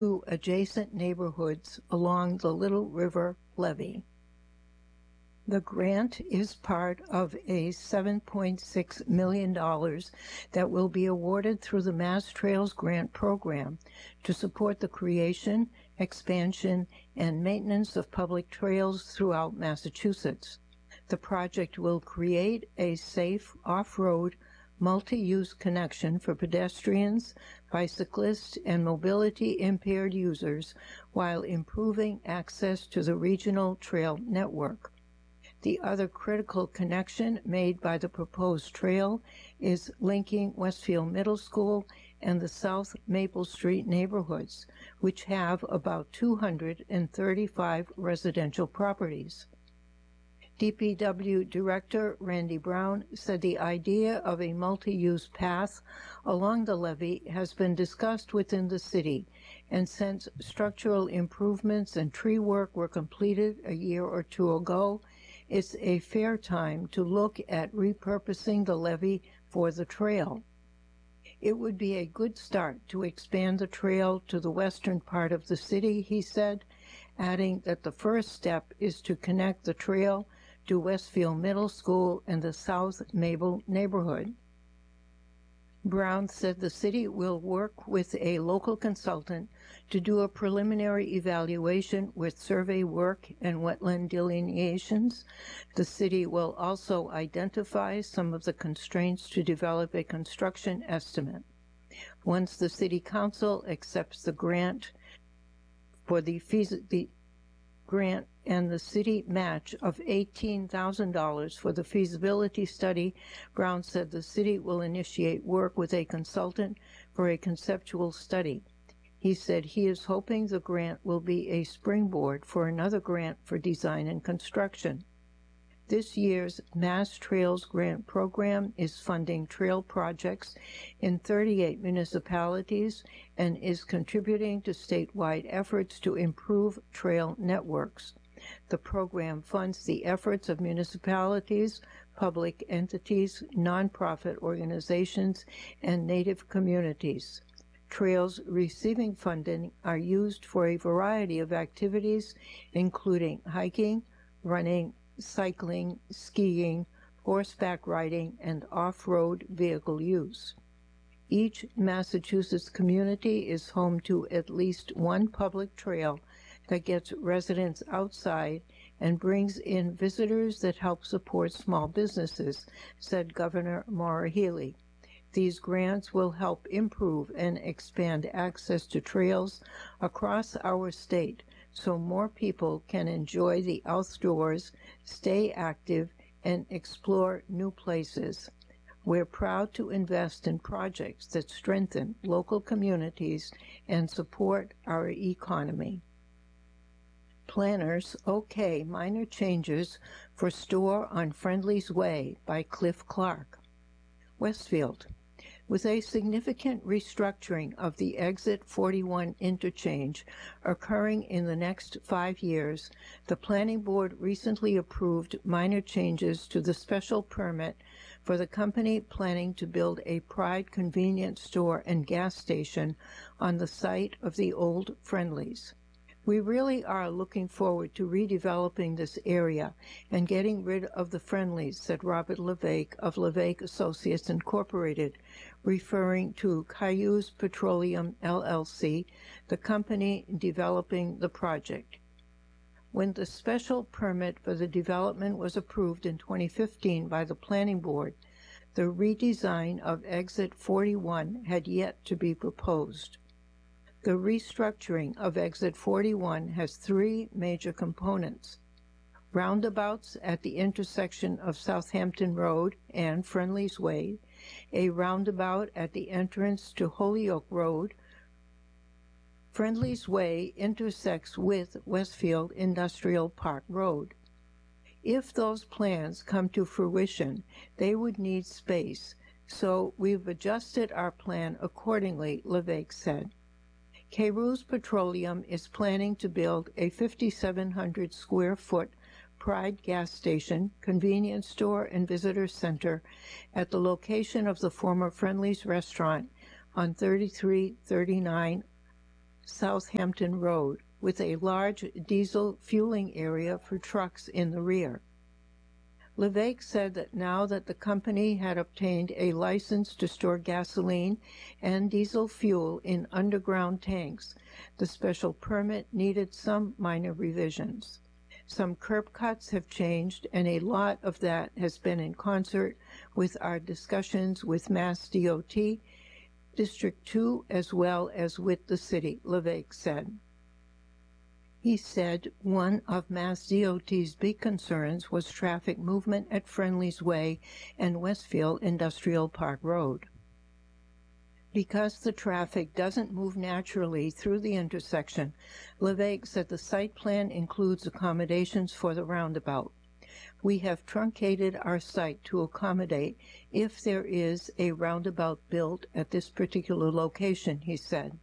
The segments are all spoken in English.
to adjacent neighborhoods along the Little River Levee. The grant is part of a $7.6 million that will be awarded through the Mass Trails Grant Program to support the creation, expansion, and maintenance of public trails throughout Massachusetts. The project will create a safe off-road multi-use connection for pedestrians, bicyclists, and mobility-impaired users while improving access to the regional trail network. The other critical connection made by the proposed trail is linking Westfield Middle School and the South Maple Street neighborhoods, which have about 235 residential properties. DPW Director Randy Brown said the idea of a multi-use path along the levee has been discussed within the city, and since structural improvements and tree work were completed a year or two ago, it's a fair time to look at repurposing the levee for the trail. It would be a good start to expand the trail to the western part of the city, he said, adding that the first step is to connect the trail to Westfield Middle School and the South Maple neighborhood. Brown said the city will work with a local consultant to do a preliminary evaluation with survey work and wetland delineations. The city will also identify some of the constraints to develop a construction estimate. Once the City Council accepts the grant for the grant and the city match of $18,000 for the feasibility study, Brown said the city will initiate work with a consultant for a conceptual study. He said he is hoping the grant will be a springboard for another grant for design and construction. This year's Mass Trails Grant Program is funding trail projects in 38 municipalities and is contributing to statewide efforts to improve trail networks. The program funds the efforts of municipalities, public entities, nonprofit organizations, and Native communities. Trails receiving funding are used for a variety of activities, including hiking, running, cycling, skiing, horseback riding, and off-road vehicle use. Each Massachusetts community is home to at least one public trail that gets residents outside and brings in visitors that help support small businesses, said Governor Maura Healey. These grants will help improve and expand access to trails across our state so more people can enjoy the outdoors, stay active, and explore new places. We're proud to invest in projects that strengthen local communities and support our economy. Planners okay minor changes for store on Friendly's Way by Cliff Clark. Westfield. With a significant restructuring of the Exit 41 interchange occurring in the next 5 years, the Planning Board recently approved minor changes to the special permit for the company planning to build a Pride convenience store and gas station on the site of the old Friendly's. We really are looking forward to redeveloping this area and getting rid of the Friendly's, said Robert LeVake of LeVake Associates Incorporated, referring to Cayuse Petroleum LLC, the company developing the project. When the special permit for the development was approved in 2015 by the Planning Board, the redesign of Exit 41 had yet to be proposed. The restructuring of Exit 41 has 3 major components: roundabouts at the intersection of Southampton Road and Friendly's Way, a roundabout at the entrance to Holyoke Road. Friendly's Way intersects with Westfield Industrial Park Road. If those plans come to fruition, they would need space, so we've adjusted our plan accordingly, LeVake said. Cayuse Petroleum is planning to build a 5,700 square foot Pride gas station, convenience store, and visitor center at the location of the former Friendly's restaurant on 3339 Southampton Road, with a large diesel fueling area for trucks in the rear. Levesque said that now that the company had obtained a license to store gasoline and diesel fuel in underground tanks, the special permit needed some minor revisions. Some curb cuts have changed, and a lot of that has been in concert with our discussions with Mass DOT, District 2, as well as with the city, Levesque said. He said one of Mass DOT's big concerns was traffic movement at Friendly's Way and Westfield Industrial Park Road. Because the traffic doesn't move naturally through the intersection, Levesque said the site plan includes accommodations for the roundabout. We have truncated our site to accommodate if there is a roundabout built at this particular location, he said.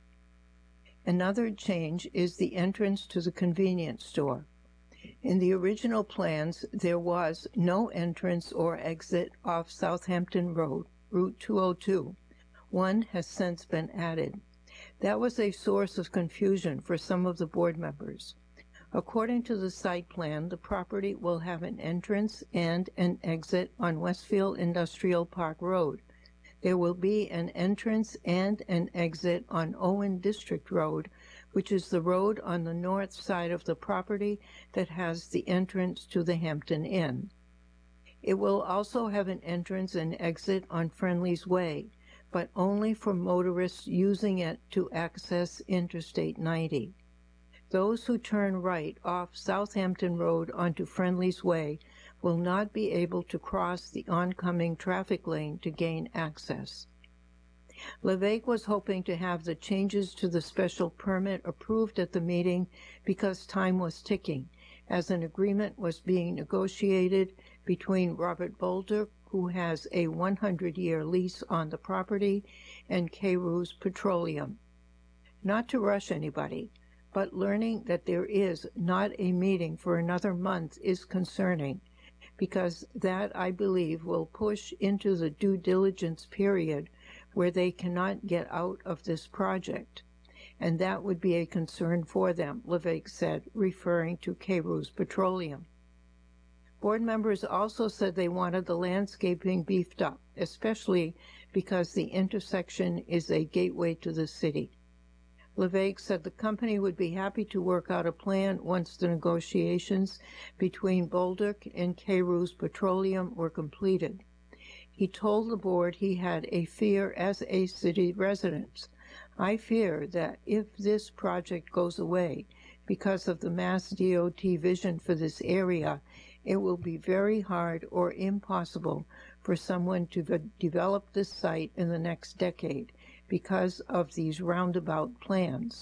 Another change is the entrance to the convenience store. In the original plans, there was no entrance or exit off Southampton Road, Route 202. One has since been added. That was a source of confusion for some of the board members. According to the site plan, the property will have an entrance and an exit on Westfield Industrial Park Road. There will be an entrance and an exit on Owen District Road, which is the road on the north side of the property that has the entrance to the Hampton Inn. It will also have an entrance and exit on Friendly's Way, but only for motorists using it to access Interstate 90. Those who turn right off Southampton Road onto Friendly's Way will not be able to cross the oncoming traffic lane to gain access. Levesque was hoping to have the changes to the special permit approved at the meeting because time was ticking, as an agreement was being negotiated between Robert Boulder, who has a 100-year lease on the property, and K-Ruse Petroleum. Not to rush anybody, but learning that there is not a meeting for another month is concerning, because that, I believe, will push into the due diligence period where they cannot get out of this project, and that would be a concern for them, Levesque said, referring to K-Ruse Petroleum. Board members also said they wanted the landscaping beefed up, especially because the intersection is a gateway to the city. Levesque said the company would be happy to work out a plan once the negotiations between Boulder and K-Ruse Petroleum were completed. He told the board he had a fear as a city resident. I fear that if this project goes away because of the Mass DOT vision for this area, it will be very hard or impossible for someone to develop this site in the next decade because of these roundabout plans.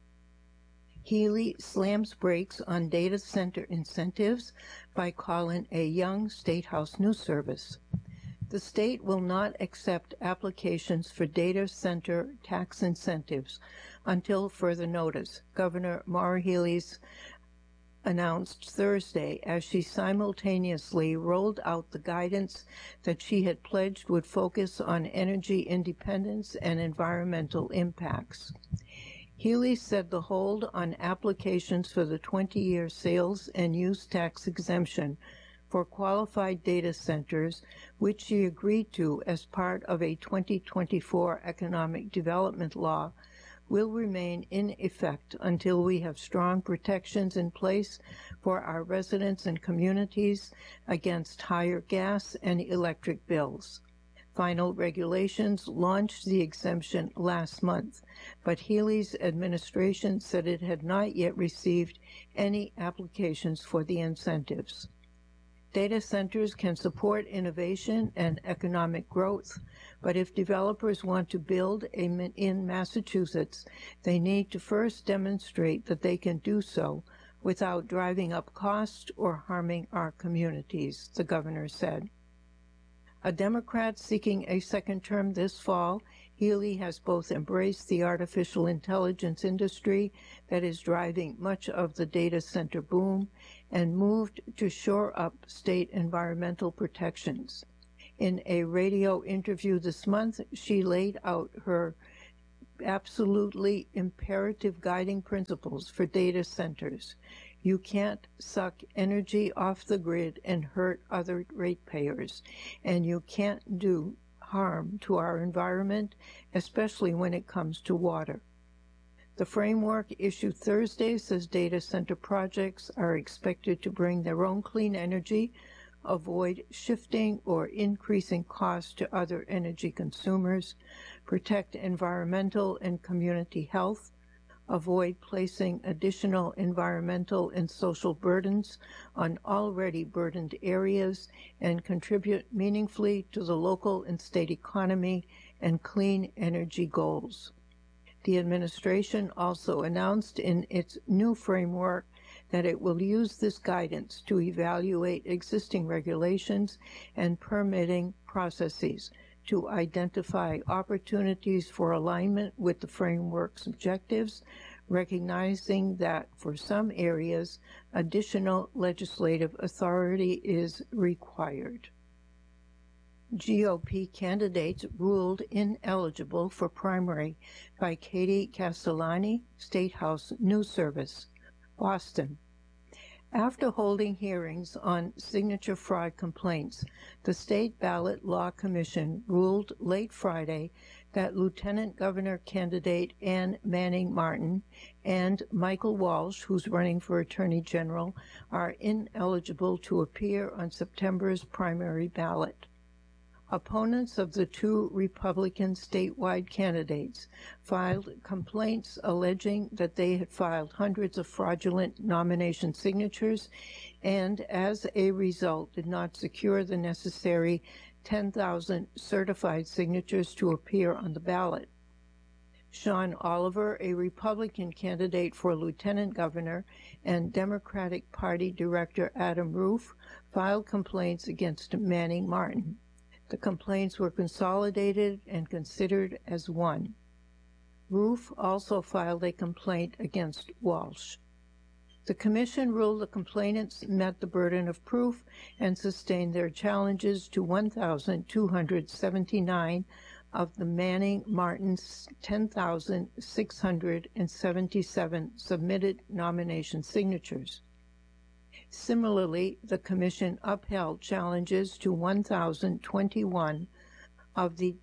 Healy slams brakes on data center incentives by calling a young State House News Service. The state will not accept applications for data center tax incentives until further notice, Governor Maura Healey's announced Thursday as she simultaneously rolled out the guidance that she had pledged would focus on energy independence and environmental impacts. Healey said the hold on applications for the 20-year sales and use tax exemption for qualified data centers, which she agreed to as part of a 2024 economic development law, will remain in effect until we have strong protections in place for our residents and communities against higher gas and electric bills. Final regulations launched the exemption last month, but Healey's administration said it had not yet received any applications for the incentives. Data centers can support innovation and economic growth, but if developers want to build in Massachusetts, they need to first demonstrate that they can do so without driving up costs or harming our communities, the governor said. A Democrat seeking a second term this fall, Healey has both embraced the artificial intelligence industry that is driving much of the data center boom and moved to shore up state environmental protections. In a radio interview this month, she laid out her absolutely imperative guiding principles for data centers. You can't suck energy off the grid and hurt other ratepayers, and you can't do harm to our environment, especially when it comes to water. The framework issued Thursday says data center projects are expected to bring their own clean energy, avoid shifting or increasing costs to other energy consumers, protect environmental and community health, avoid placing additional environmental and social burdens on already burdened areas, and contribute meaningfully to the local and state economy and clean energy goals. The administration also announced in its new framework that it will use this guidance to evaluate existing regulations and permitting processes to identify opportunities for alignment with the framework's objectives, recognizing that for some areas, additional legislative authority is required. GOP candidates ruled ineligible for primary by Katie Castellani, State House News Service, Boston. After holding hearings on signature fraud complaints, the State Ballot Law Commission ruled late Friday that Lieutenant Governor candidate Ann Manning Martin and Michael Walsh, who's running for Attorney General, are ineligible to appear on September's primary ballot. Opponents of the two Republican statewide candidates filed complaints alleging that they had filed hundreds of fraudulent nomination signatures and, as a result, did not secure the necessary 10,000 certified signatures to appear on the ballot. Sean Oliver, a Republican candidate for lieutenant governor, and Democratic Party Director Adam Roof filed complaints against Manning Martin. The complaints were consolidated and considered as one. Roof also filed a complaint against Walsh. The commission ruled the complainants met the burden of proof and sustained their challenges to 1,279 of the Manning-Martin's 10,677 submitted nomination signatures. Similarly, the commission upheld challenges to 1,021 of the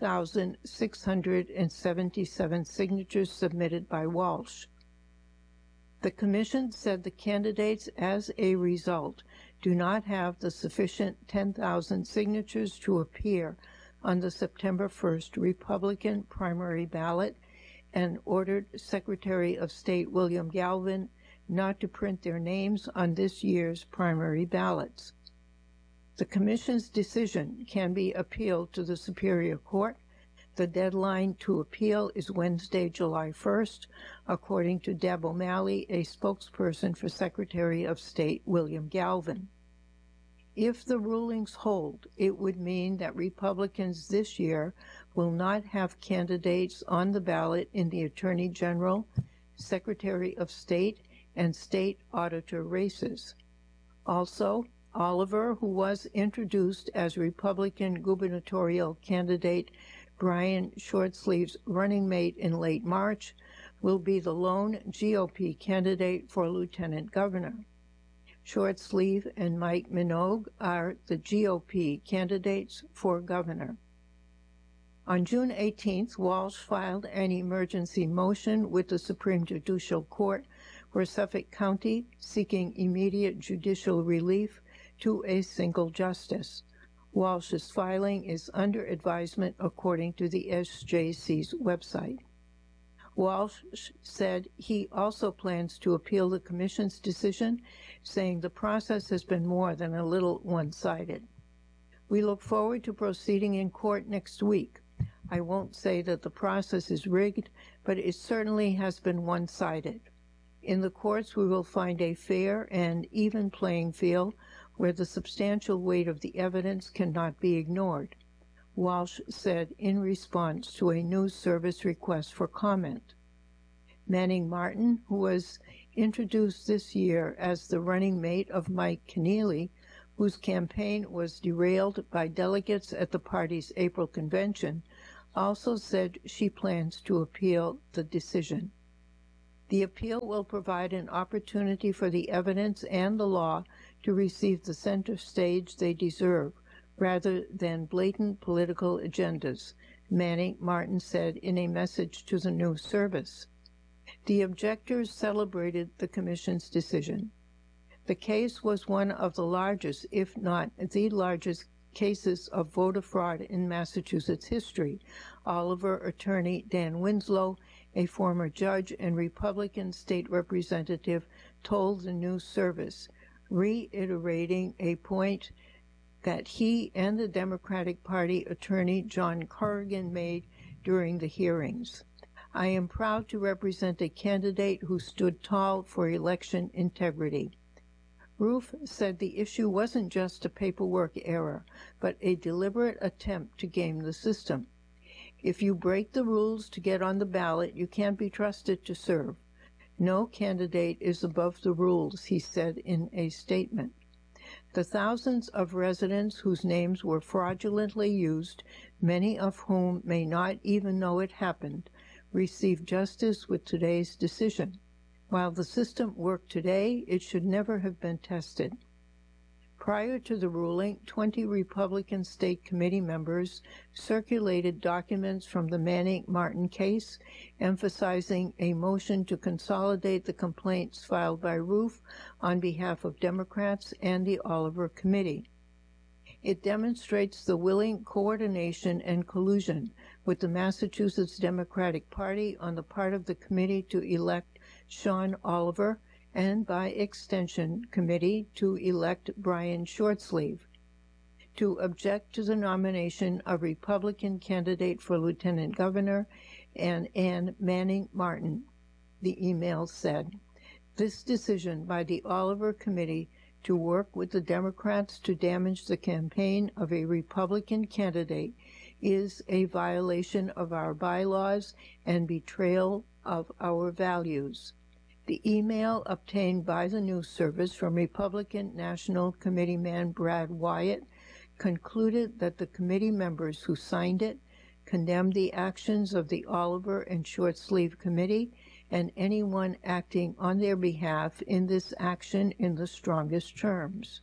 10,677 signatures submitted by Walsh. The commission said the candidates, as a result, do not have the sufficient 10,000 signatures to appear on the September 1st Republican primary ballot and ordered Secretary of State William Galvin not to print their names on this year's primary ballots. The Commission's decision can be appealed to the Superior Court. The deadline to appeal is Wednesday, July 1st, according to Deb O'Malley, a spokesperson for Secretary of State William Galvin. If the rulings hold, it would mean that Republicans this year will not have candidates on the ballot in the Attorney General, Secretary of State, and state auditor races. Also, Oliver, who was introduced as Republican gubernatorial candidate Brian Shortsleeve's running mate in late March, will be the lone GOP candidate for lieutenant governor. Shortsleeve and Mike Minogue are the GOP candidates for governor. On June 18th, Walsh filed an emergency motion with the Supreme Judicial Court for Suffolk County, seeking immediate judicial relief to a single justice. Walsh's filing is under advisement according to the SJC's website. Walsh said he also plans to appeal the Commission's decision, saying the process has been more than a little one-sided. We look forward to proceeding in court next week. I won't say that the process is rigged, but it certainly has been one-sided. In the courts, we will find a fair and even playing field where the substantial weight of the evidence cannot be ignored, Walsh said in response to a news service request for comment. Manning Martin, who was introduced this year as the running mate of Mike Keneally, whose campaign was derailed by delegates at the party's April convention, also said she plans to appeal the decision. The appeal will provide an opportunity for the evidence and the law to receive the center stage they deserve, rather than blatant political agendas, Manning Martin said in a message to the news service. The objectors celebrated the commission's decision. The case was one of the largest, if not the largest, cases of voter fraud in Massachusetts history, Oliver attorney Dan Winslow, a former judge and Republican state representative, told the news service, reiterating a point that he and the Democratic Party attorney John Corrigan made during the hearings. I am proud to represent a candidate who stood tall for election integrity. Roof said the issue wasn't just a paperwork error, but a deliberate attempt to game the system. If you break the rules to get on the ballot, you can't be trusted to serve. No candidate is above the rules, he said in a statement. The thousands of residents whose names were fraudulently used, many of whom may not even know it happened, received justice with today's decision. While the system worked today, it should never have been tested. Prior to the ruling, 20 Republican state committee members circulated documents from the Manning-Martin case, emphasizing a motion to consolidate the complaints filed by Roof on behalf of Democrats and the Oliver Committee. It demonstrates the willing coordination and collusion with the Massachusetts Democratic Party on the part of the committee to elect Sean Oliver and, by extension, committee to elect Brian Shortsleeve, to object to the nomination of Republican candidate for lieutenant governor and Ann Manning Martin, the email said. This decision by the Oliver Committee to work with the Democrats to damage the campaign of a Republican candidate is a violation of our bylaws and betrayal of our values. The email obtained by the news service from Republican National Committeeman Brad Wyatt concluded that the committee members who signed it condemned the actions of the Oliver and Shortsleeve Committee and anyone acting on their behalf in this action in the strongest terms.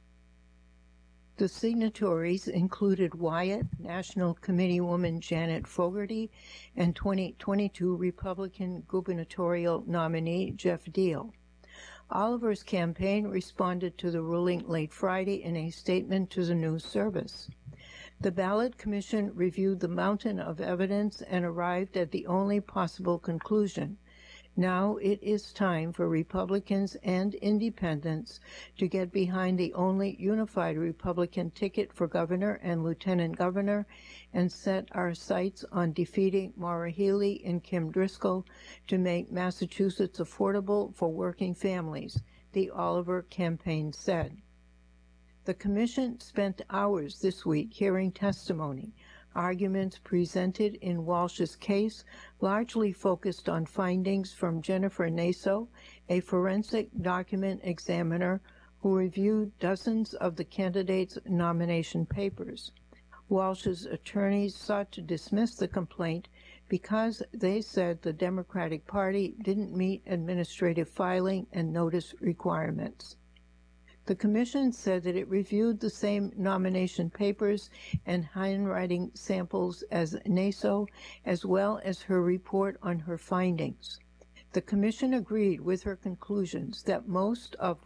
The signatories included Wyatt, National Committeewoman Janet Fogarty, and 2022 Republican gubernatorial nominee Jeff Deal. Oliver's campaign responded to the ruling late Friday in a statement to the news service. The Ballot Commission reviewed the mountain of evidence and arrived at the only possible conclusion. Now it is time for Republicans and independents to get behind the only unified Republican ticket for governor and lieutenant governor and set our sights on defeating Maura Healey and Kim Driscoll to make Massachusetts affordable for working families, the Oliver campaign said. The commission spent hours this week hearing testimony. Arguments presented in Walsh's case largely focused on findings from Jennifer Naso, a forensic document examiner who reviewed dozens of the candidates' nomination papers. Walsh's attorneys sought to dismiss the complaint because they said the Democratic Party didn't meet administrative filing and notice requirements. The commission said that it reviewed the same nomination papers and handwriting samples as Naso, as well as her report on her findings. The commission agreed with her conclusions that most of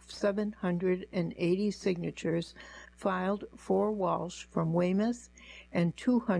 780 signatures filed for Walsh from Weymouth and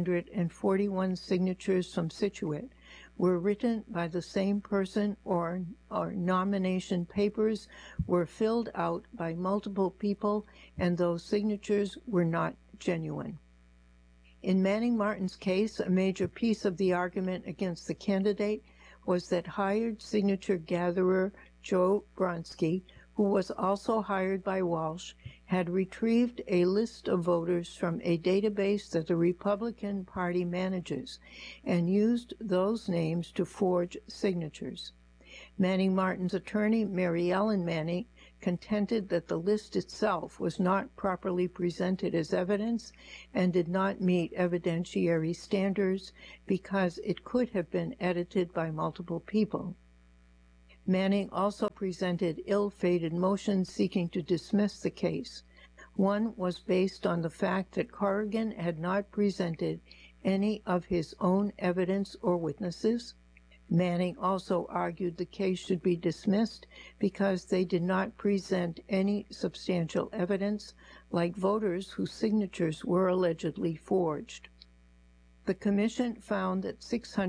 241 signatures from Scituate were written by the same person or nomination papers were filled out by multiple people and those signatures were not genuine. In Manning Martin's case, a major piece of the argument against the candidate was that hired signature gatherer Joe Bronski, who was also hired by Walsh, had retrieved a list of voters from a database that the Republican Party manages and used those names to forge signatures. Manning Martin's attorney, Mary Ellen Manning, contended that the list itself was not properly presented as evidence and did not meet evidentiary standards because it could have been edited by multiple people. Manning also presented ill-fated motions seeking to dismiss the case. One was based on the fact that Corrigan had not presented any of his own evidence or witnesses. Manning also argued the case should be dismissed because they did not present any substantial evidence, like voters whose signatures were allegedly forged. The commission found that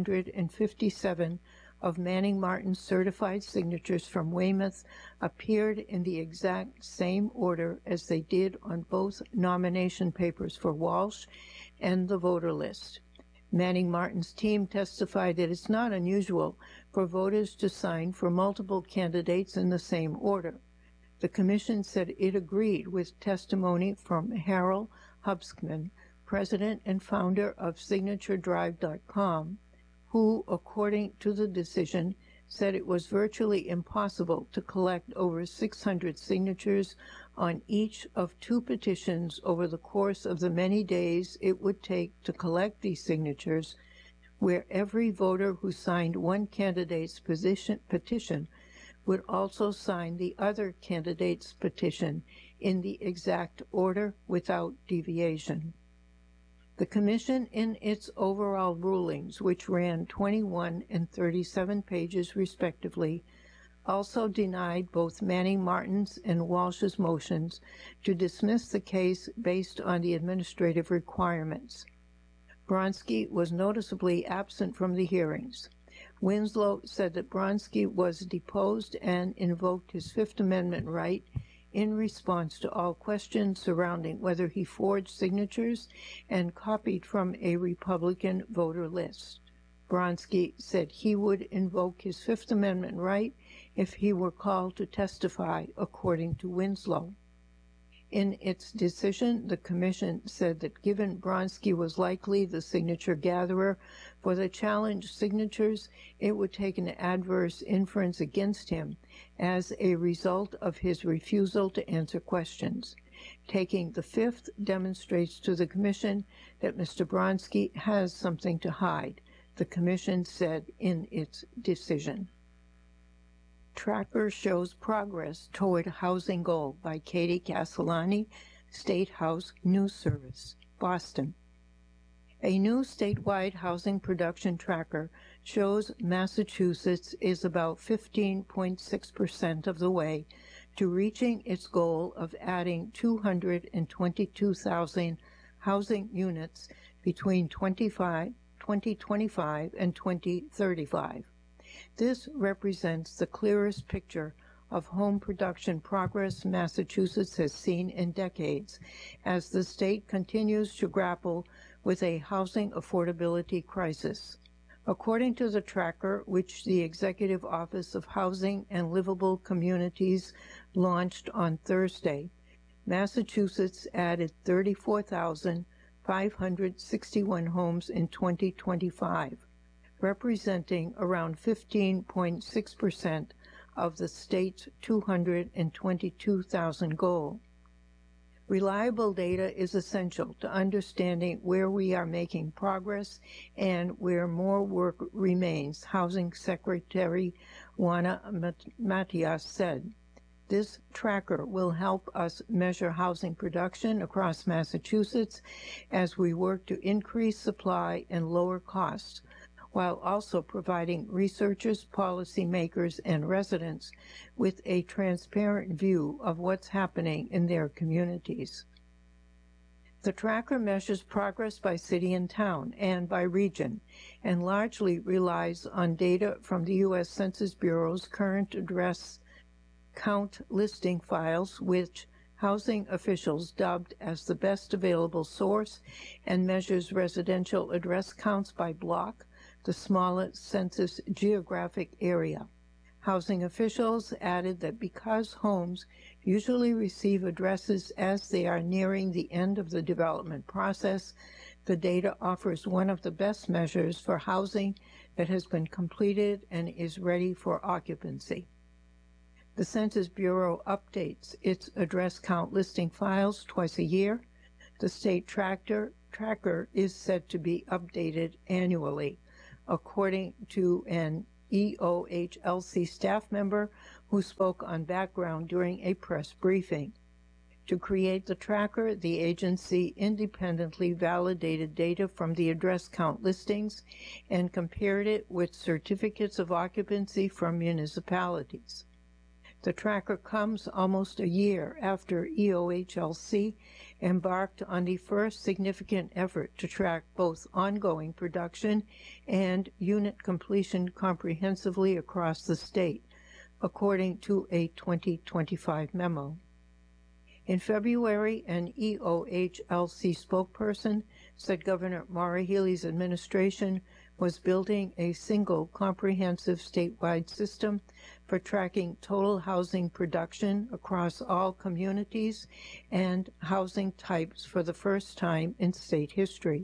657 of Manning Martin's certified signatures from Weymouth appeared in the exact same order as they did on both nomination papers for Walsh and the voter list. Manning Martin's team testified that it's not unusual for voters to sign for multiple candidates in the same order. The commission said it agreed with testimony from Harold Hubsman, president and founder of SignatureDrive.com, who, according to the decision, said it was virtually impossible to collect over 600 signatures on each of 2 petitions over the course of the many days it would take to collect these signatures, where every voter who signed one candidate's petition would also sign the other candidate's petition in the exact order without deviation. The commission, in its overall rulings, which ran 21 and 37 pages respectively, also denied both Manning Martin's and Walsh's motions to dismiss the case based on the administrative requirements. Bronski was noticeably absent from the hearings. Winslow said that Bronski was deposed and invoked his Fifth Amendment right in response to all questions surrounding whether he forged signatures and copied from a Republican voter list. Bronski said he would invoke his Fifth Amendment right if he were called to testify, according to Winslow. In its decision, the commission said that given Bronski was likely the signature gatherer for the challenged signatures, it would take an adverse inference against him as a result of his refusal to answer questions. Taking the fifth demonstrates to the commission that Mr. Bronski has something to hide, the commission said in its decision. Tracker shows progress toward housing goal by Katie Castellani, State House News Service, Boston. A new statewide housing production tracker shows Massachusetts is about 15.6% of the way to reaching its goal of adding 222,000 housing units between 2025 and 2035. This represents the clearest picture of home production progress Massachusetts has seen in decades as the state continues to grapple with a housing affordability crisis. According to the tracker, which the Executive Office of Housing and Livable Communities launched on Thursday, Massachusetts added 34,561 homes in 2025. Representing around 15.6% of the state's 222,000 goal. Reliable data is essential to understanding where we are making progress and where more work remains, Housing Secretary Juana Matias said. This tracker will help us measure housing production across Massachusetts as we work to increase supply and lower costs, while also providing researchers, policymakers, and residents with a transparent view of what's happening in their communities. The tracker measures progress by city and town and by region, and largely relies on data from the U.S. Census Bureau's current address count listing files, which housing officials dubbed as the best available source, and measures residential address counts by block, the smallest census geographic area. Housing officials added that because homes usually receive addresses as they are nearing the end of the development process, the data offers one of the best measures for housing that has been completed and is ready for occupancy. The Census Bureau updates its address count listing files twice a year. The state tracker is said to be updated annually, according to an EOHLC staff member who spoke on background during a press briefing. To create the tracker, the agency independently validated data from the address count listings and compared it with certificates of occupancy from municipalities. The tracker comes almost a year after EOHLC embarked on the first significant effort to track both ongoing production and unit completion comprehensively across the state, according to a 2025 memo. In February, an EOHLC spokesperson said Governor Maura Healey's administration was building a single comprehensive statewide system for tracking total housing production across all communities and housing types for the first time in state history.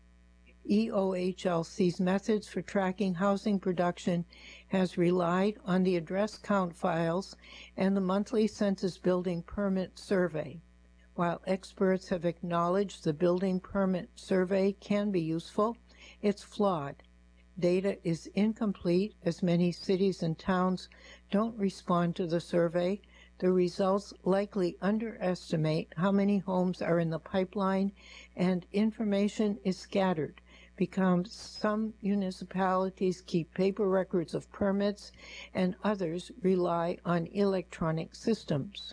EOHLC's methods for tracking housing production has relied on the address count files and the monthly census building permit survey. While experts have acknowledged the building permit survey can be useful, it's flawed. Data is incomplete as many cities and towns don't respond to the survey. The results likely underestimate how many homes are in the pipeline, and information is scattered because some municipalities keep paper records of permits and others rely on electronic systems.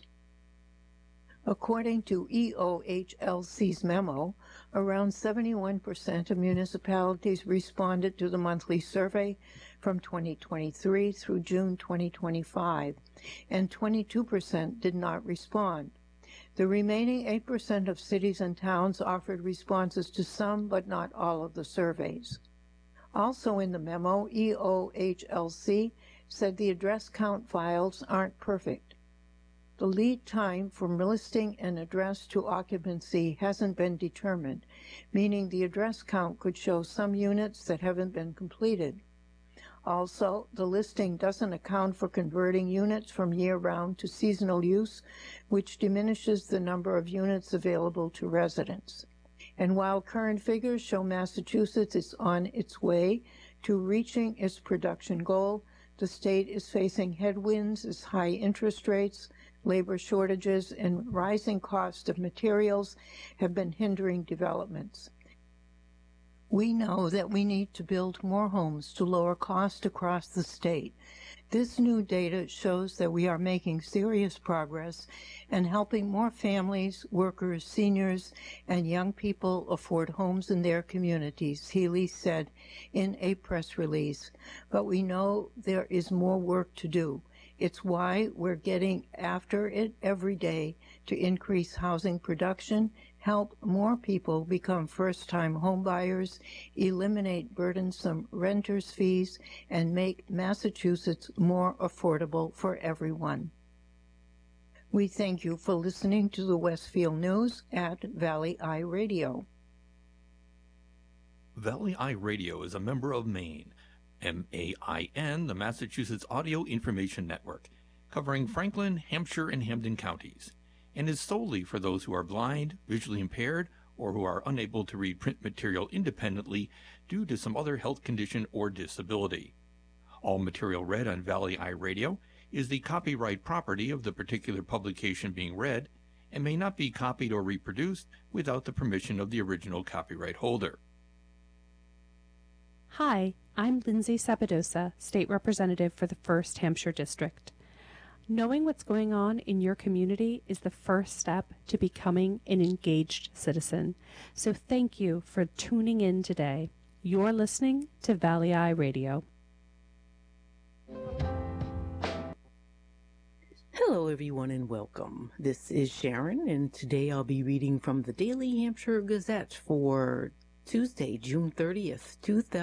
According to EOHLC's memo, around 71% of municipalities responded to the monthly survey from 2023 through June 2025, and 22% did not respond. The remaining 8% of cities and towns offered responses to some but not all of the surveys. Also in the memo, EOHLC said the address count files aren't perfect. The lead time from listing an address to occupancy hasn't been determined, meaning the address count could show some units that haven't been completed. Also, the listing doesn't account for converting units from year-round to seasonal use, which diminishes the number of units available to residents. And while current figures show Massachusetts is on its way to reaching its production goal, the state is facing headwinds as high interest rates, labor shortages, and rising cost of materials have been hindering developments. We know that we need to build more homes to lower cost across the state. This new data shows that we are making serious progress and helping more families, workers, seniors, and young people afford homes in their communities, Healey said in a press release. But we know there is more work to do. It's why we're getting after it every day to increase housing production, help more people become first-time homebuyers, eliminate burdensome renters' fees, and make Massachusetts more affordable for everyone. We thank you for listening to the Westfield News at Valley Eye Radio. Valley Eye Radio is a member of MAIN, MAIN, the Massachusetts Audio Information Network, covering Franklin, Hampshire, and Hampden counties, and is solely for those who are blind, visually impaired, or who are unable to read print material independently due to some other health condition or disability. All material read on Valley Eye Radio is the copyright property of the particular publication being read and may not be copied or reproduced without the permission of the original copyright holder. Hi, I'm Lindsay Sabadosa, State Representative for the 1st Hampshire District. Knowing what's going on in your community is the first step to becoming an engaged citizen. So thank you for tuning in today. You're listening to Valley Eye Radio. Hello everyone and welcome. This is Sharon, and today I'll be reading from the Daily Hampshire Gazette for Tuesday, June 30th,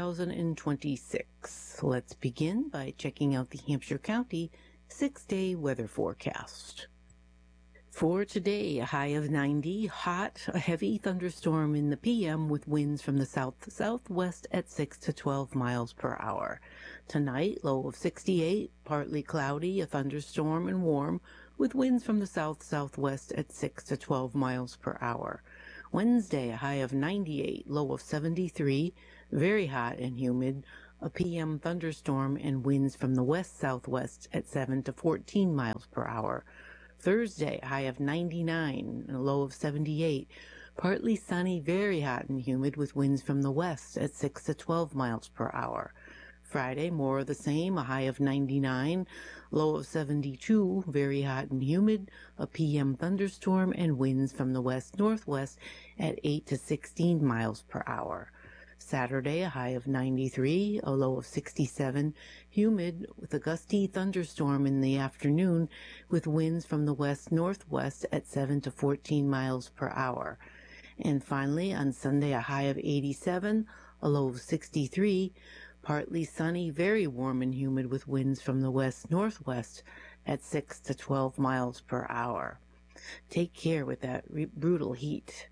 2026. Let's begin by checking out the Hampshire County 6-day weather forecast. For today, a high of 90, hot, a heavy thunderstorm in the PM with winds from the south-southwest at 6 to 12 miles per hour. Tonight, low of 68, partly cloudy, a thunderstorm and warm with winds from the south-southwest at 6 to 12 miles per hour. Wednesday, a high of 98, low of 73, very hot and humid, a PM thunderstorm and winds from the west-southwest at 7 to 14 miles per hour. Thursday, high of 99, a low of 78. Partly sunny, very hot and humid with winds from the west at 6 to 12 miles per hour. Friday, more of the same, a high of 99, low of 72, very hot and humid, a PM thunderstorm and winds from the west-northwest at 8 to 16 miles per hour. Saturday, a high of 93, a low of 67, humid with a gusty thunderstorm in the afternoon with winds from the west-northwest at 7 to 14 miles per hour. And finally, on Sunday, a high of 87, a low of 63, partly sunny, very warm and humid with winds from the west-northwest at 6 to 12 miles per hour. Take care with that brutal heat.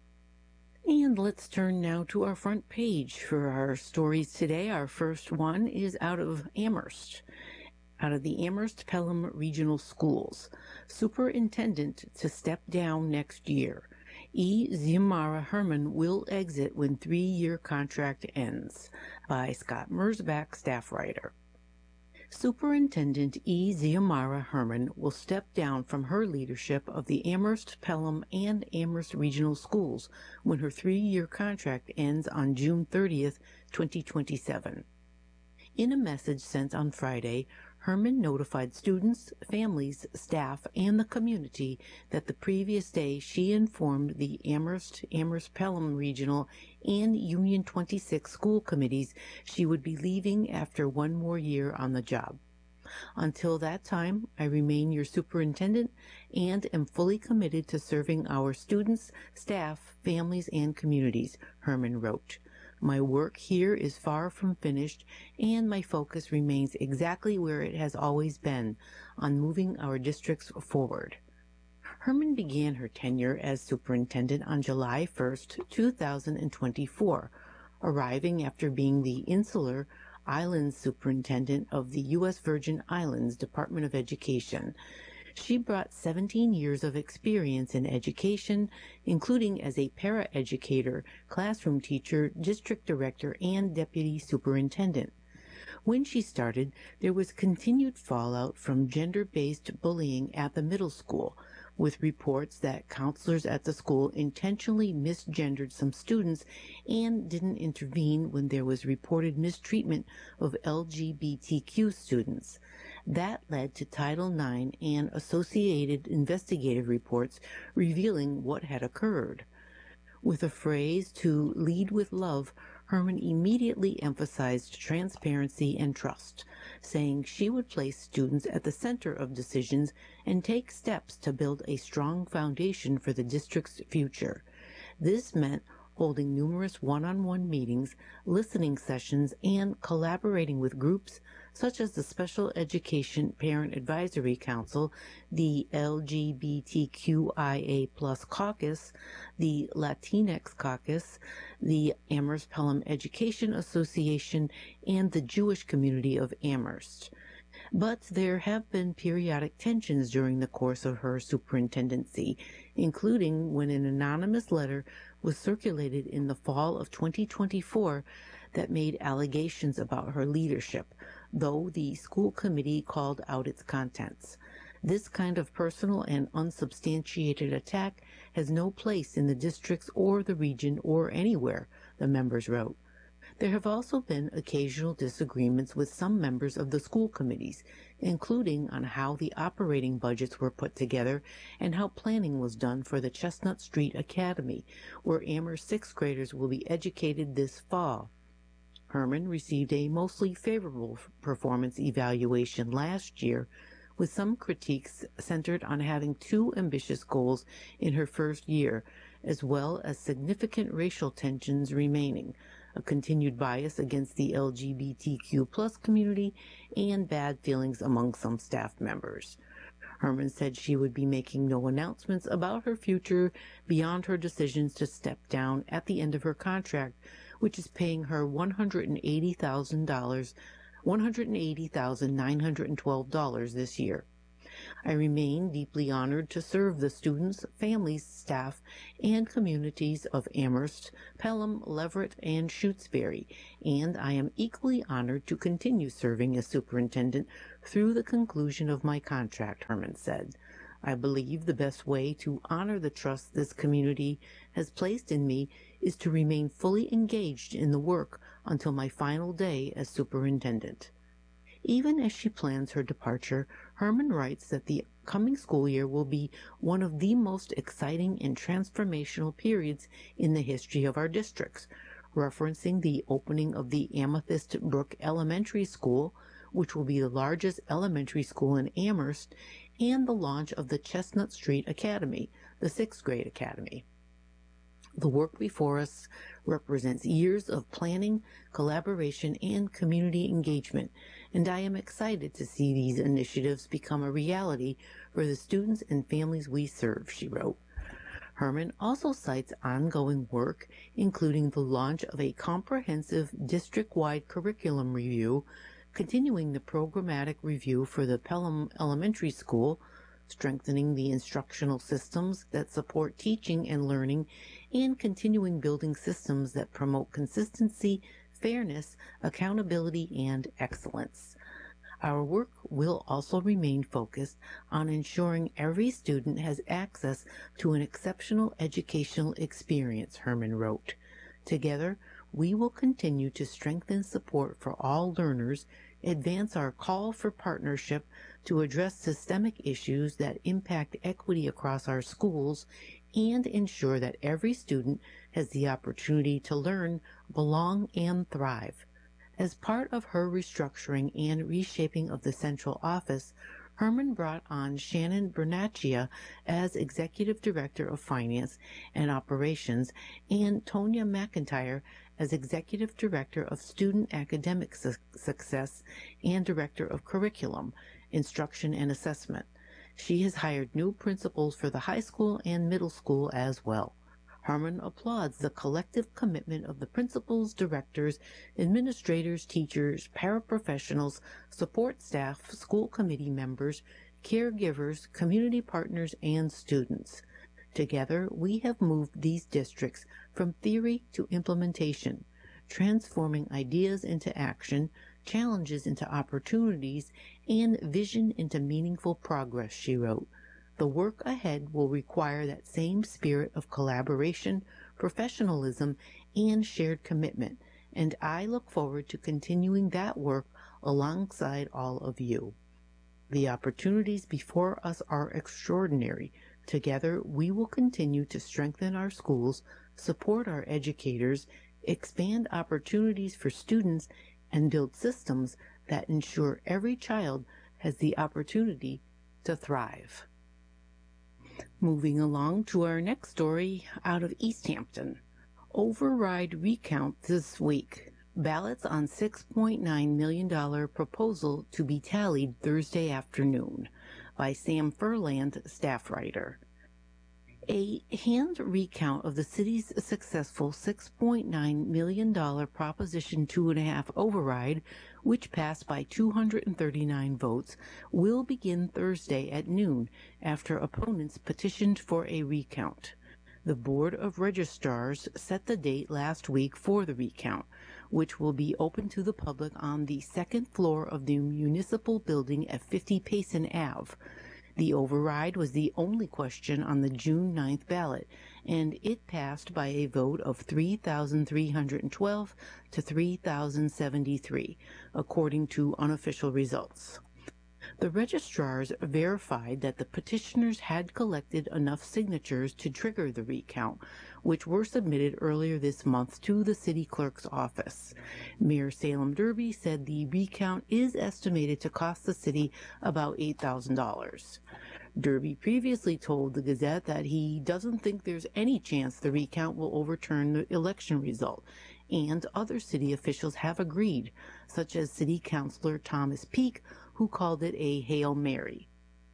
And let's turn now to our front page for our stories today. Our first one is out of Amherst, out of the Amherst-Pelham Regional Schools. Superintendent to step down next year. E. Xiomara Herman will exit when 3-year contract ends. By Scott Merzbach, staff writer. Superintendent E. Xiomara Herman will step down from her leadership of the Amherst, Pelham, and Amherst Regional Schools when her 3-year contract ends on June 30th, 2027. In a message sent on Friday, Herman notified students, families, staff, and the community that the previous day she informed the Amherst, Pelham Regional, and Union 26 school committees she would be leaving after 1 more year on the job. Until that time, I remain your superintendent and am fully committed to serving our students, staff, families, and communities, Herman wrote. My work here is far from finished, and my focus remains exactly where it has always been, on moving our districts forward. Herman began her tenure as superintendent on July 1st, 2024, arriving after being the Insular Islands Superintendent of the U.S. Virgin Islands Department of Education. She brought 17 years of experience in education, including as a paraeducator, classroom teacher, district director, and deputy superintendent. When she started, there was continued fallout from gender-based bullying at the middle school, with reports that counselors at the school intentionally misgendered some students and didn't intervene when there was reported mistreatment of LGBTQ students. That led to Title IX and associated investigative reports revealing what had occurred. With a phrase to lead with love, Herman immediately emphasized transparency and trust, saying she would place students at the center of decisions and take steps to build a strong foundation for the district's future. This meant holding numerous one-on-one meetings, listening sessions, and collaborating with groups such as the Special Education Parent Advisory Council, the LGBTQIA+ Caucus, the Latinx Caucus, the Amherst Pelham Education Association, and the Jewish community of Amherst. But there have been periodic tensions during the course of her superintendency, including when an anonymous letter was circulated in the fall of 2024 that made allegations about her leadership, though the school committee called out its contents. This kind of personal and unsubstantiated attack has no place in the districts or the region or anywhere, the members wrote. There have also been occasional disagreements with some members of the school committees, including on how the operating budgets were put together and how planning was done for the Chestnut Street Academy, where Amherst 6th graders will be educated this fall. Herman received a mostly favorable performance evaluation last year, with some critiques centered on having too ambitious goals in her first year, as well as significant racial tensions remaining, a continued bias against the LGBTQ plus community, and bad feelings among some staff members. Herman said she would be making no announcements about her future beyond her decisions to step down at the end of her contract, which is paying her $180,912 this year. I remain deeply honored to serve the students, families, staff, and communities of Amherst, Pelham, Leverett, and Shutesbury, and I am equally honored to continue serving as superintendent through the conclusion of my contract, Herman said. I believe the best way to honor the trust this community has placed in me is to remain fully engaged in the work until my final day as superintendent. Even as she plans her departure, Herman writes that the coming school year will be one of the most exciting and transformational periods in the history of our districts, referencing the opening of the Amethyst Brook Elementary School, which will be the largest elementary school in Amherst, and the launch of the Chestnut Street Academy, the sixth grade academy. The work before us represents years of planning, collaboration, and community engagement, and I am excited to see these initiatives become a reality for the students and families we serve, she wrote. Herman also cites ongoing work, including the launch of a comprehensive district-wide curriculum review, continuing the programmatic review for the Pelham Elementary School, strengthening the instructional systems that support teaching and learning, and continuing building systems that promote consistency, fairness, accountability, and excellence. Our work will also remain focused on ensuring every student has access to an exceptional educational experience, Herman wrote. Together, we will continue to strengthen support for all learners, advance our call for partnership to address systemic issues that impact equity across our schools, and ensure that every student has the opportunity to learn, belong, and thrive. As part of her restructuring and reshaping of the central office, Herman brought on Shannon Bernaccia as Executive Director of Finance and Operations and Tonya McIntyre as Executive Director of Student Academic Success and Director of Curriculum, Instruction and Assessment. She has hired new principals for the high school and middle school as well. Herman applauds the collective commitment of the principals, directors, administrators, teachers, paraprofessionals, support staff, school committee members, caregivers, community partners, and students. Together, we have moved these districts from theory to implementation, transforming ideas into action, challenges into opportunities, and vision into meaningful progress, she wrote. The work ahead will require that same spirit of collaboration, professionalism, and shared commitment, and I look forward to continuing that work alongside all of you. The opportunities before us are extraordinary. Together, we will continue to strengthen our schools, support our educators, expand opportunities for students, and build systems that ensure every child has the opportunity to thrive. Moving along to our next story out of East Hampton. Override recount this week. Ballots on $6.9 million proposal to be tallied Thursday afternoon by Sam Furland, staff writer. A hand recount of the city's successful $6.9 million Proposition 2.5 override, which passed by 239 votes, will begin Thursday at noon after opponents petitioned for a recount. The Board of Registrars set the date last week for the recount, which will be open to the public on the second floor of the municipal building at 50 Payson Ave. The override was the only question on the June 9th ballot, and it passed by a vote of 3,312 to 3,073, according to unofficial results. The registrars verified that the petitioners had collected enough signatures to trigger the recount, which were submitted earlier this month to the city clerk's office. Mayor Salem Derby said the recount is estimated to cost the city about $8,000. Derby previously told the Gazette that he doesn't think there's any chance the recount will overturn the election result, and other city officials have agreed, such as City Councilor Thomas Peake, who called it a Hail Mary.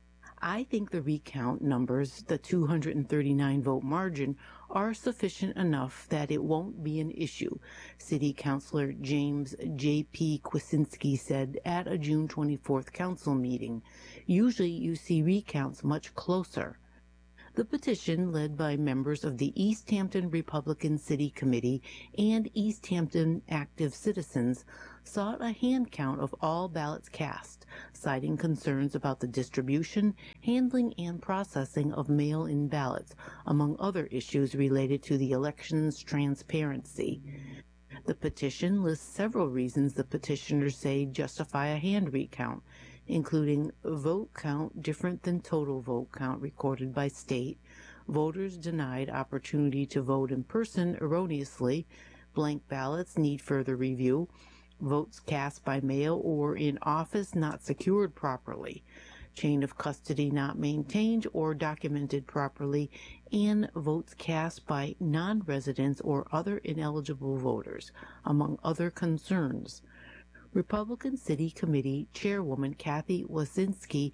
I think the recount numbers, the 239-vote margin, are sufficient enough that it won't be an issue, City Councilor James J.P. Kwasinski said at a June 24th council meeting. Usually you see recounts much closer. The petition, led by members of the East Hampton Republican City Committee and East Hampton Active Citizens, sought a hand count of all ballots cast, citing concerns about the distribution, handling, and processing of mail-in ballots, among other issues related to the election's transparency. The petition lists several reasons the petitioners say justify a hand recount, including vote count different than total vote count recorded by state, voters denied opportunity to vote in person erroneously, blank ballots need further review, votes cast by mail or in office not secured properly, chain of custody not maintained or documented properly, and votes cast by non-residents or other ineligible voters, among other concerns. Republican City Committee Chairwoman Kathy Wasinski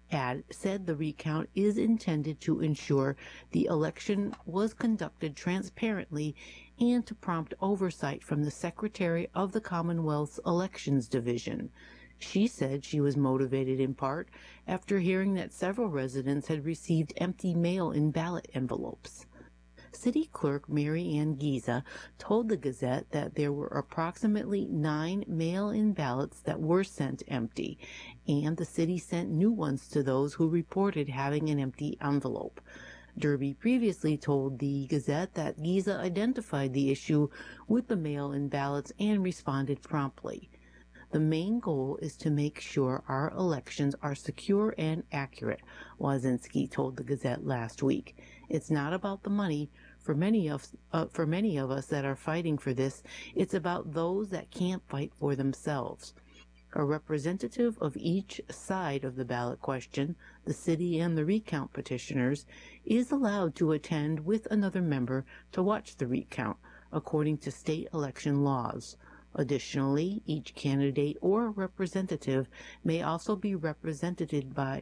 said the recount is intended to ensure the election was conducted transparently and to prompt oversight from the Secretary of the Commonwealth's Elections Division. She said she was motivated in part after hearing that several residents had received empty mail-in ballot envelopes. City Clerk Mary Ann Giza told the Gazette that there were approximately 9 mail-in ballots that were sent empty, and the city sent new ones to those who reported having an empty envelope. Derby previously told the Gazette that Giza identified the issue with the mail-in ballots and responded promptly. The main goal is to make sure our elections are secure and accurate, Wasinski told the Gazette last week. It's not about the money. For many of us that are fighting for this, it's about those that can't fight for themselves. A representative of each side of the ballot question, the city and the recount petitioners, is allowed to attend with another member to watch the recount, according to state election laws. Additionally, each candidate or representative may also be represented by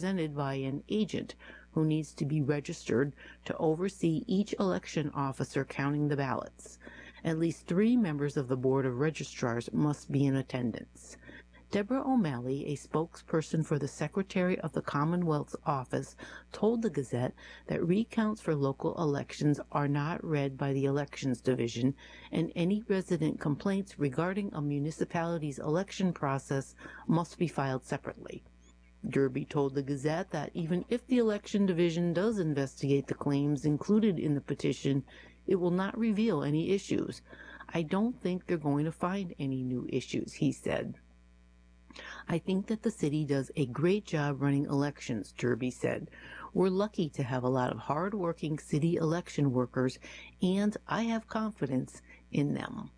an agent who needs to be registered to oversee each election officer counting the ballots. At least 3 members of the Board of Registrars must be in attendance. Deborah O'Malley, a spokesperson for the Secretary of the Commonwealth's office, told the Gazette that recounts for local elections are not read by the Elections Division, and any resident complaints regarding a municipality's election process must be filed separately. Derby told the Gazette that even if the Election Division does investigate the claims included in the petition, it will not reveal any issues. I don't think they're going to find any new issues, he said. I think that the city does a great job running elections, Derby said. We're lucky to have a lot of hard-working city election workers, and I have confidence in them.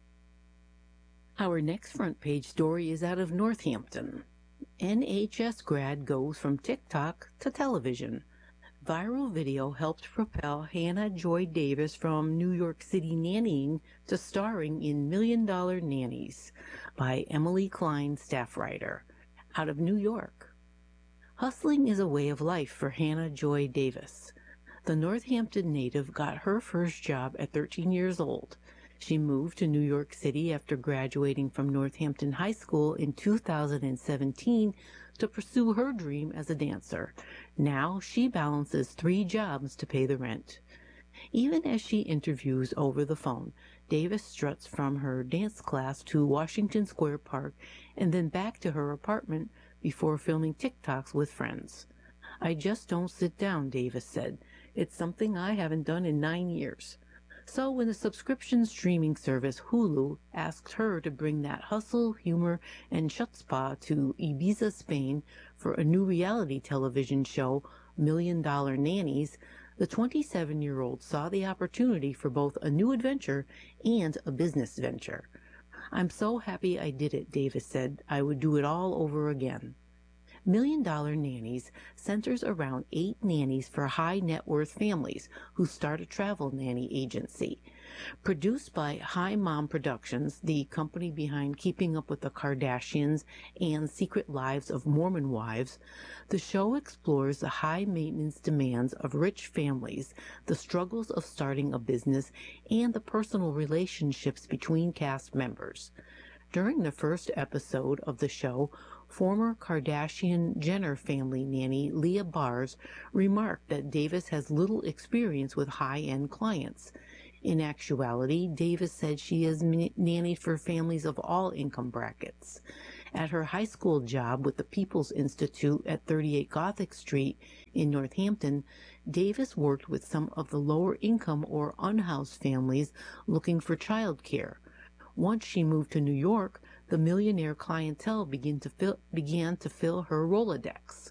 Our next front page story is out of Northampton. NHS grad goes from TikTok to television. Viral video helped propel Hannah Joy Davis from New York City nannying to starring in $1 Million Nannies by Emily Klein, staff writer. Out of New York. Hustling is a way of life for Hannah Joy Davis. The Northampton native got her first job at 13 years old. She moved to New York City after graduating from Northampton High School in 2017 to pursue her dream as a dancer. Now she balances 3 jobs to pay the rent. Even as she interviews over the phone, Davis struts from her dance class to Washington Square Park and then back to her apartment before filming TikToks with friends. I just don't sit down, Davis said. It's something I haven't done in 9 years. So when the subscription streaming service Hulu asked her to bring that hustle, humor, and chutzpah to Ibiza, Spain for a new reality television show, $1 Million Nannies, the 27-year-old saw the opportunity for both a new adventure and a business venture. I'm so happy I did it, Davis said. I would do it all over again. $1 Million Nannies centers around 8 nannies for high net worth families who start a travel nanny agency. Produced by Hi Mom Productions, the company behind Keeping Up with the Kardashians and Secret Lives of Mormon Wives, the show explores the high-maintenance demands of rich families, the struggles of starting a business, and the personal relationships between cast members. During the first episode of the show, former Kardashian-Jenner family nanny Leah Bars remarked that Davis has little experience with high-end clients. In actuality, Davis said she has nannied for families of all income brackets. At her high school job with the People's Institute at 38 Gothic Street in Northampton, Davis worked with some of the lower income or unhoused families looking for child care. Once she moved to New York, the millionaire clientele began to fill her Rolodex.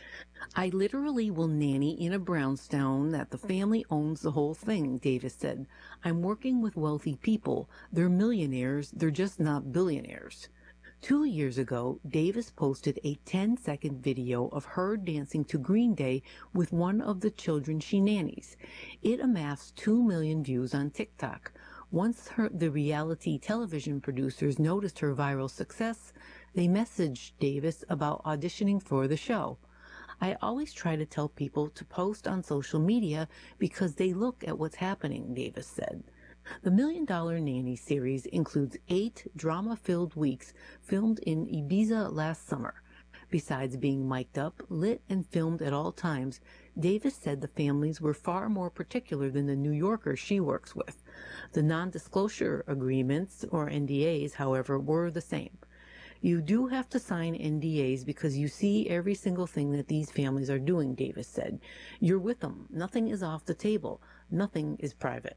I literally will nanny in a brownstone that the family owns the whole thing, Davis said. I'm working with wealthy people. They're millionaires. They're just not billionaires. 2 years ago, Davis posted a 10-second video of her dancing to Green Day with one of the children she nannies. It amassed 2 million views on TikTok. Once the reality television producers noticed her viral success, they messaged Davis about auditioning for the show. I always try to tell people to post on social media because they look at what's happening, Davis said. The $1 Million Nanny series includes 8 drama-filled weeks filmed in Ibiza last summer. Besides being mic'd up, lit, and filmed at all times, Davis said the families were far more particular than the New Yorkers she works with. The non-disclosure agreements, or NDAs, however, were the same. You do have to sign NDAs because you see every single thing that these families are doing, Davis said. You're with them. Nothing is off the table. Nothing is private.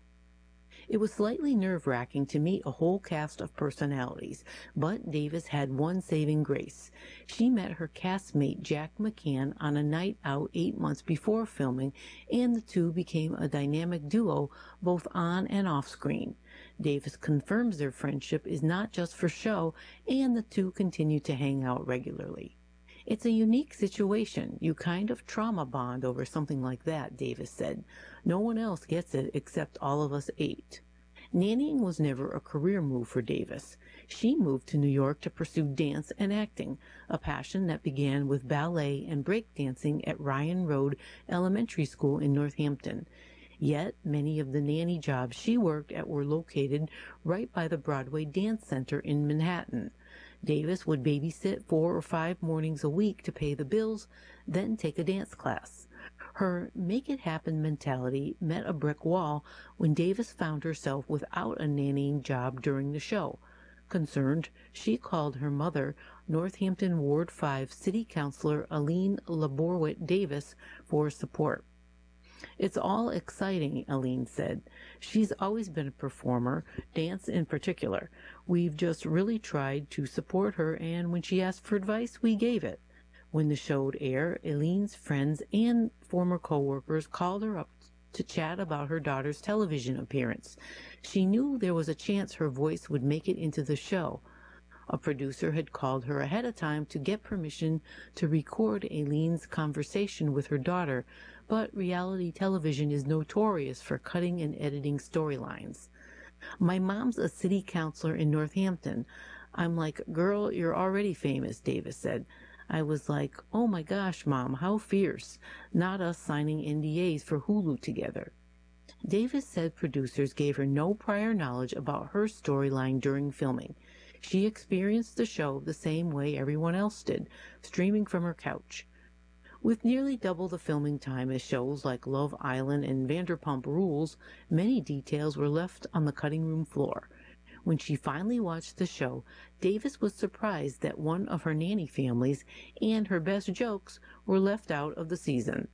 It was slightly nerve-wracking to meet a whole cast of personalities, but Davis had one saving grace. She met her castmate Jack McCann on a night out 8 months before filming, and the two became a dynamic duo both on and off screen. Davis confirms their friendship is not just for show, and the two continue to hang out regularly. It's a unique situation. You kind of trauma bond over something like that, Davis said. No one else gets it except all of us 8. Nannying was never a career move for Davis. She moved to New York to pursue dance and acting, a passion that began with ballet and breakdancing at Ryan Road Elementary School in Northampton. Yet, many of the nanny jobs she worked at were located right by the Broadway Dance Center in Manhattan. Davis would babysit 4 or 5 mornings a week to pay the bills, then take a dance class. Her make-it-happen mentality met a brick wall when Davis found herself without a nannying job during the show. Concerned, she called her mother, Northampton Ward 5 City Councilor Aline Laborwit Davis, for support. It's all exciting, Aline said. She's always been a performer, dance in particular. We've just really tried to support her, and when she asked for advice, we gave it. When the show would air, Aline's friends and former co-workers called her up to chat about her daughter's television appearance. She knew there was a chance her voice would make it into the show. A producer had called her ahead of time to get permission to record Aline's conversation with her daughter, but reality television is notorious for cutting and editing storylines. My mom's a city councilor in Northampton. I'm like, girl, you're already famous, Davis said. I was like, oh my gosh, Mom, how fierce. Not us signing NDAs for Hulu together. Davis said producers gave her no prior knowledge about her storyline during filming. She experienced the show the same way everyone else did, streaming from her couch. With nearly double the filming time as shows like Love Island and Vanderpump Rules, many details were left on the cutting room floor. When she finally watched the show, Davis was surprised that one of her nanny families and her best jokes were left out of the season.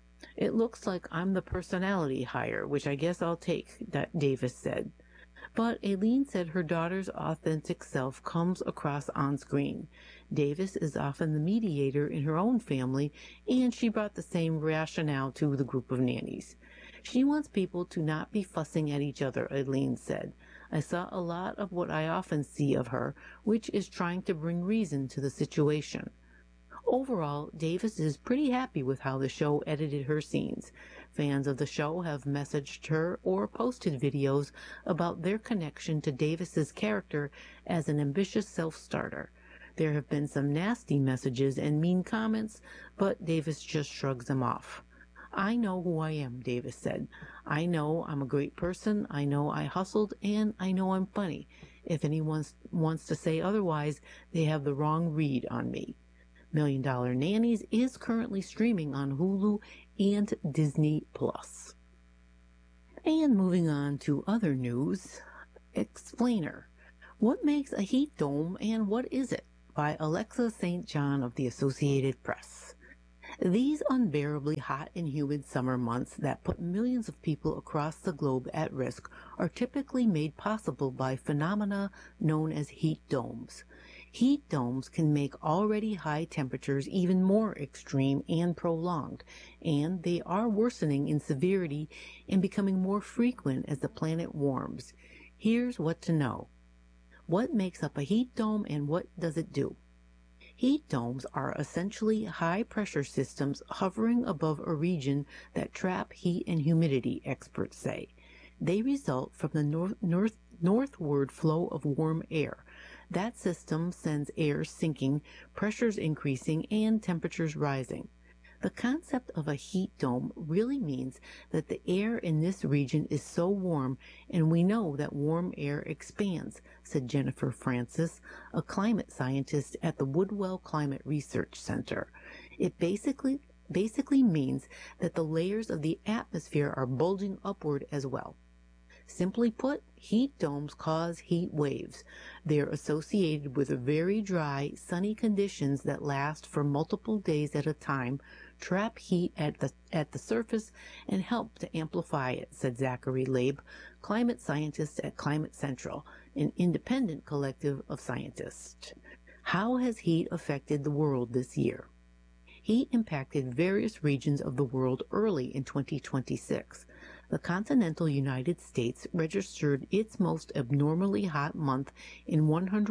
It looks like I'm the personality hire, which I guess I'll take, that Davis said. But Aline said her daughter's authentic self comes across on screen. Davis is often the mediator in her own family, and she brought the same rationale to the group of nannies. She wants people to not be fussing at each other, Aline said. I saw a lot of what I often see of her, which is trying to bring reason to the situation. Overall, Davis is pretty happy with how the show edited her scenes. fans of the show have messaged her or posted videos about their connection to Davis's character as an ambitious self-starter. There have been some nasty messages and mean comments, but Davis just shrugs them off. "I know who I am," Davis said. "I know I'm a great person, I know I hustled, and I know I'm funny. If anyone wants to say otherwise, they have the wrong read on me." $1 Million Nannies is currently streaming on Hulu and Disney+. And moving on to other news, Explainer. What makes a heat dome and what is it? By Alexa St. John of the Associated Press. These unbearably hot and humid summer months that put millions of people across the globe at risk are typically made possible by phenomena known as heat domes. Heat domes can make already high temperatures even more extreme and prolonged, and they are worsening in severity and becoming more frequent as the planet warms. Here's what to know. What makes up a heat dome and what does it do? Heat domes are essentially high-pressure systems hovering above a region that trap heat and humidity, experts say. They result from the northward flow of warm air. That system sends air sinking, pressures increasing, and temperatures rising. The concept of a heat dome really means that the air in this region is so warm, and we know that warm air expands, said Jennifer Francis, a climate scientist at the Woodwell Climate Research Center. It basically means that the layers of the atmosphere are bulging upward as well. Simply put, heat domes cause heat waves. They're associated with very dry, sunny conditions that last for multiple days at a time, trap heat at the surface, and help to amplify it, said Zachary Laib, climate scientist at Climate Central, an independent collective of scientists. How has heat affected the world this year? Heat impacted various regions of the world early in 2026. The continental United States registered its most abnormally hot month in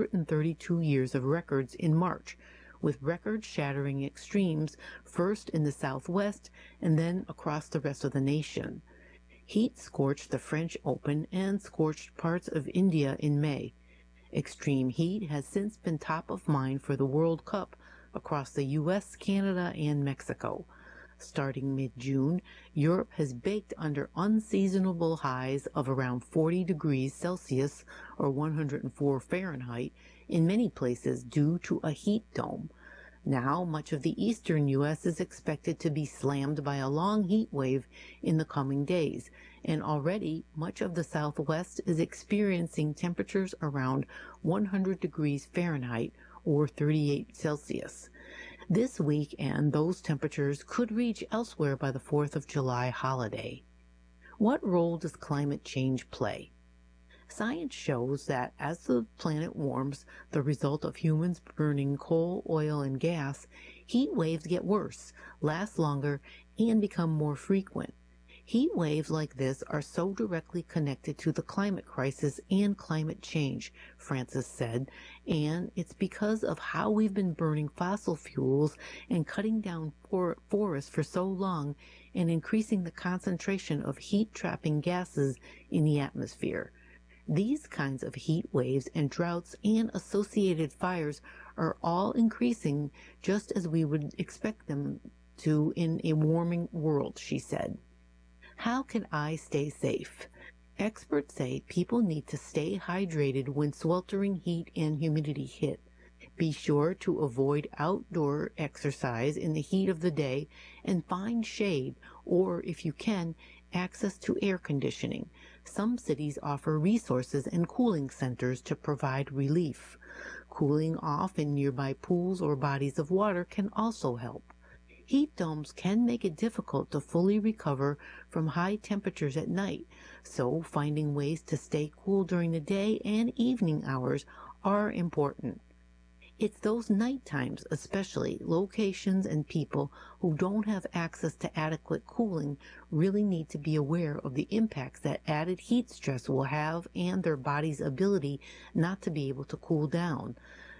132 years of records in March, with record-shattering extremes first in the Southwest and then across the rest of the nation. Heat scorched the French Open and scorched parts of India in May. Extreme heat has since been top of mind for the World Cup across the U.S., Canada, and Mexico. Starting mid-June, Europe has baked under unseasonable highs of around 40 degrees Celsius or 104 Fahrenheit in many places due to a heat dome. Now, much of the eastern U.S. is expected to be slammed by a long heat wave in the coming days, and already much of the Southwest is experiencing temperatures around 100 degrees Fahrenheit or 38 Celsius. This weekend, those temperatures could reach elsewhere by the 4th of July holiday. What role does climate change play? Science shows that as the planet warms, the result of humans burning coal, oil, and gas, heat waves get worse, last longer, and become more frequent. Heat waves like this are so directly connected to the climate crisis and climate change, Francis said, and it's because of how we've been burning fossil fuels and cutting down forests for so long and increasing the concentration of heat-trapping gases in the atmosphere. These kinds of heat waves and droughts and associated fires are all increasing just as we would expect them to in a warming world, she said. How can I stay safe? Experts say people need to stay hydrated when sweltering heat and humidity hit. Be sure to avoid outdoor exercise in the heat of the day and find shade or, if you can, access to air conditioning. Some cities offer resources and cooling centers to provide relief. Cooling off in nearby pools or bodies of water can also help. Heat domes can make it difficult to fully recover from high temperatures at night, so finding ways to stay cool during the day and evening hours are important. It's those night times, especially, locations and people who don't have access to adequate cooling really need to be aware of the impacts that added heat stress will have and their body's ability not to be able to cool down.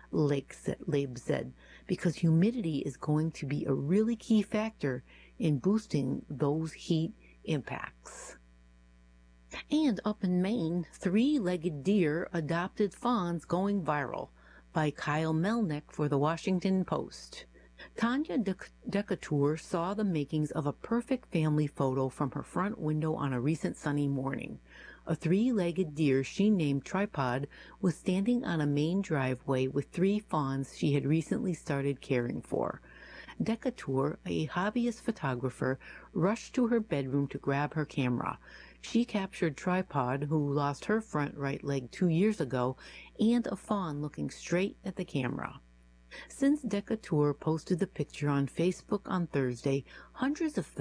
Laib said, because humidity is going to be a really key factor in boosting those heat impacts. And up in Maine, three-legged deer adopted fawns going viral, by Kyle Melnick for the Washington Post. Tanya Decatur saw the makings of a perfect family photo from her front window on a recent sunny morning. A three-legged deer she named Tripod was standing on a main driveway with three fawns she had recently started caring for. Decatur, a hobbyist photographer, rushed to her bedroom to grab her camera. She captured Tripod, who lost her front right leg 2 years ago, and a fawn looking straight at the camera. Since Decatur posted the picture on Facebook on Thursday, hundreds of